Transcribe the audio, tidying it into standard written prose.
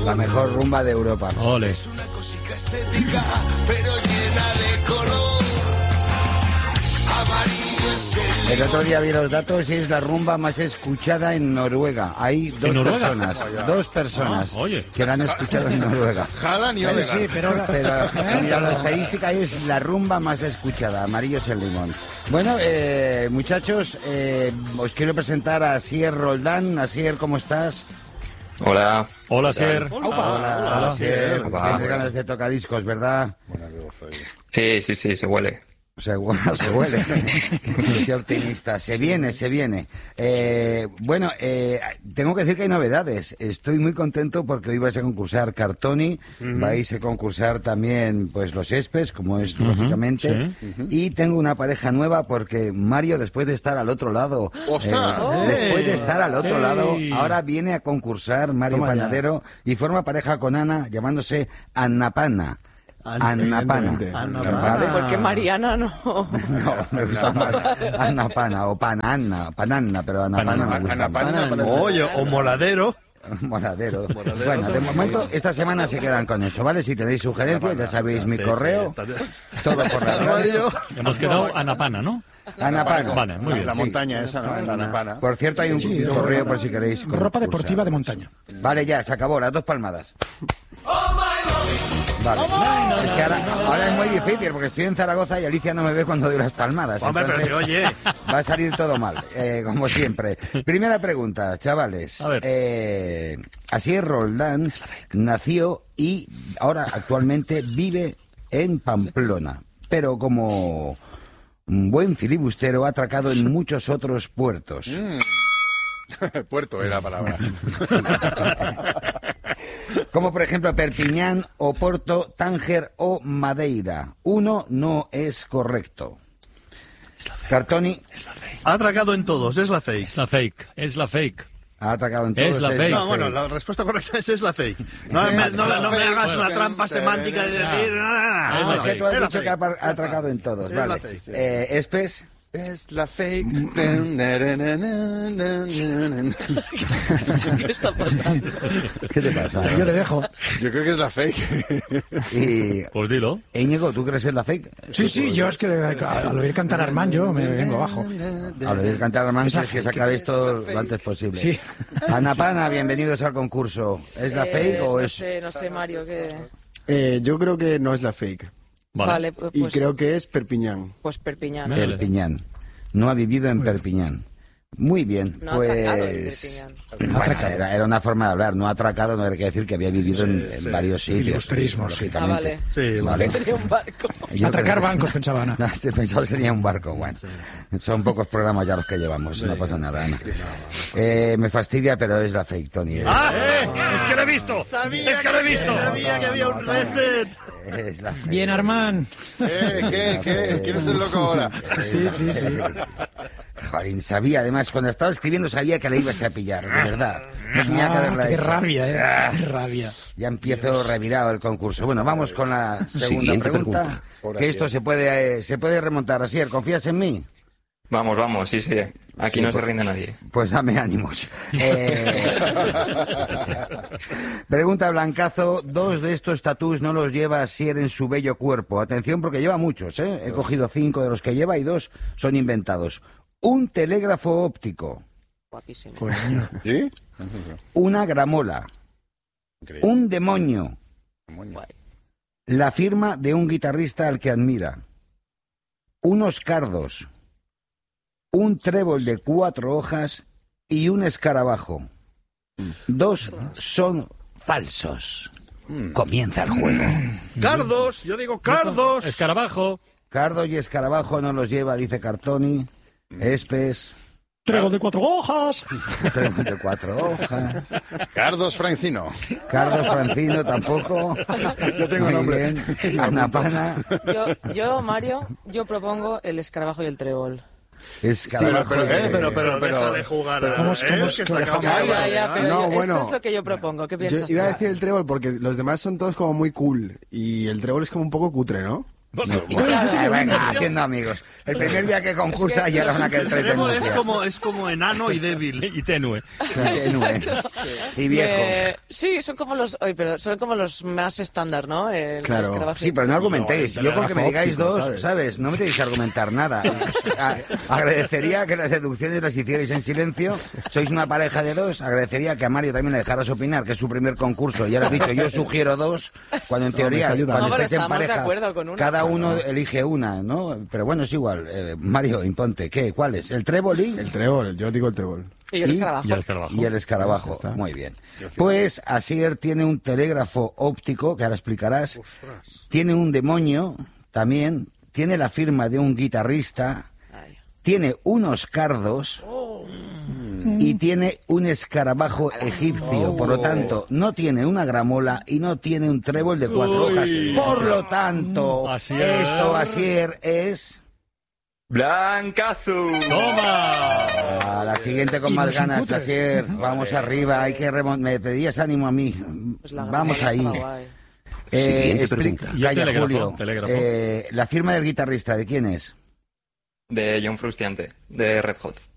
La mejor rumba de Europa. Ole. Es una cosica estética, pero llena de color. Amarillo es El otro día vi los datos y es la rumba más escuchada en Noruega. Hay dos personas oye. que la han escuchado en Noruega. Jalan y Odegaard. Sí, pero Mira, la estadística es la rumba más escuchada. Amarillo es el limón. Bueno, muchachos, os quiero presentar a Asier Roldán. Asier, ¿cómo estás? Hola. Hola, Asier. Hola, Asier. Hola. Tienes ganas de tocadiscos, ¿verdad? Sí, se huele. Se huele. Qué optimista. Se viene. Tengo que decir que hay novedades. Estoy muy contento porque hoy vais a concursar Cartoni, vais a concursar también pues los Espes, como es lógicamente, y tengo una pareja nueva porque Mario, después de estar al otro lado, ahora viene a concursar Mario Panadero y forma pareja con Ana, llamándose Annapana. Annapana. ¿Vale? Porque Mariana no. No, me gusta más Annapana o Pananna, pero Annapana me gusta más. Oye, o Moladero. Moladero. Bueno, de momento, esta semana se quedan con eso, ¿vale? Si tenéis sugerencias, ya sabéis mi correo. Todo por la radio. Hemos quedado Annapana, ¿no? Annapana. Vale, muy bien. La Sí. montaña esa, ¿no? Annapana. Por cierto, hay un correo por si queréis. ropa concursar. deportiva de montaña. Vale, ya, se acabó, las 2 palmadas. Vale. Es que ahora es muy difícil porque estoy en Zaragoza y Alicia no me ve cuando doy las palmadas. Hombre, pero Entonces, oye. va a salir todo mal, como siempre. Primera pregunta, chavales. A ver. Asier Roldán nació y ahora actualmente vive en Pamplona, pero como un buen filibustero ha atracado en muchos otros puertos. Puerto era la palabra. Como por ejemplo Perpiñán, Oporto, Tánger o Madeira. Uno no es correcto. Cartoni Ha atracado en todos, es la fake. Es la fake. ha atracado en todos. Es la fake. No, bueno, la respuesta correcta es la fake. No me hagas una trampa semántica de decir... No, es que tú has Es la dicho que fake. ha atracado en todos. Es la Vale. fake, sí. Espes. Es la fake. ¿Qué está pasando? ¿Qué te pasa? Yo le dejo. Yo creo que es la fake. Y Pues dilo. Íñigo, ¿tú crees en la fake? Sí, yo es que al oír cantar a Armand yo me vengo abajo. Al oír cantar a Armand, Esa es que se fake. acabe esto lo antes posible. Sí. Annapana, bienvenidos al concurso. ¿Es la fake o es...? No sé, Mario, que... Yo creo que no es la fake. Vale, pues, Y creo que es Perpiñán. pues Perpiñán. Vale. Perpiñán. No ha vivido en Perpiñán. Muy bien, No ha atracado en pues... Perpiñán. Bueno, era una forma de hablar. No ha atracado, no hay que decir que había vivido en varios sitios. Filibusterismo, sí. Ah, vale. Sí, Vale. Tenía un barco. Yo Atracar creo- bancos, pensaba Ana. No, estoy pensando que tenía un barco, bueno. Son pocos programas ya los que llevamos, no pasa nada, Ana. Me fastidia, pero es la fake, Tony. Es que lo he visto. Sabía que había un reset. Es la fake. Bien, Armand. ¿Qué? ¿Quieres ser loco ahora? Sí. Joder, sabía, además, cuando estaba escribiendo sabía que la ibas a pillar, de verdad. No tenía que haberla Qué hecho. rabia, qué rabia. Ya empiezo revirado el concurso. Bueno, vamos con la segunda Siguiente pregunta. pregunta. Que esto se puede remontar. Asier, ¿confías en mí? Vamos, sí. Aquí no se rinde nadie. Pues dame ánimos. Pregunta Blancazo, 2 de estos tatús no los lleva Asier en su bello cuerpo. Atención porque lleva muchos, ¿eh? He cogido 5 de los que lleva y 2 son inventados. Un telégrafo óptico, Guapísimo. ¿Sí? una gramola, un demonio, la firma de un guitarrista al que admira, unos cardos, un trébol de 4 hojas y un escarabajo. 2 son falsos. Comienza el juego. Cardos, yo digo cardos. Escarabajo. Cardo y escarabajo no los lleva, dice Cartoni. Espes, Trébol de 4 hojas. trébol de 4 hojas. Cardos Francino. Cardos Francino tampoco. Yo tengo Muy nombre. bien. Annapana. Yo, Mario, yo propongo el escarabajo y el trébol. Escarabajo. Pero. ¿Cómo es que lo dejamos? Ya, pero No, esto bueno. es lo que yo propongo. ¿Qué Yo piensas iba a tú? decir el trébol porque los demás son todos como muy cool y el trébol es como un poco cutre, ¿no? Venga, haciendo amigos. El primer día que concursa ya era una que el tren Trébol denuncia. es como enano y débil. Y tenue. Tenue. Y viejo. Sí, son como los más estándar, ¿no? El Claro. escarabajo. Sí, pero no argumentéis. Yo porque me digáis óptico, dos, ¿sabes? No me tenéis que argumentar nada. Agradecería que las deducciones las hicierais en silencio. Sois una pareja de dos. Agradecería que a Mario también le dejaras opinar, que es su primer concurso. Ya lo has dicho, yo sugiero dos, cuando en teoría, ayuda. cuando No, pero estáis en estamos de pareja, acuerdo con una. cada uno elige una, ¿no? Pero bueno, es igual. Mario, imponte. ¿Qué? ¿Cuál es? ¿El trébol y...? El trébol, yo digo el trébol. Y el escarabajo. Y el escarabajo. Y el escarabajo, Pues ya está. muy bien. Pues Asier tiene un telégrafo óptico, que ahora explicarás. Tiene un demonio, también. Tiene la firma de un guitarrista. Ay. Tiene unos cardos. Y tiene un escarabajo egipcio. Por lo tanto, no tiene una gramola y no tiene un trébol de 4 hojas. Por lo tanto, Asier. esto, Asier, es... ¡Blancazo! ¡Toma! A la siguiente con Y más no es ganas, incutre. Asier. Vamos arriba, hay que me pedías ánimo a mí. Pues la Vamos gramola ahí. estaba guay. Siguiente Explica, pregunta. Y el calla, telégrafo, Julio. telégrafo. La firma del guitarrista, ¿de quién es? De John Frusciante, de Red Hot.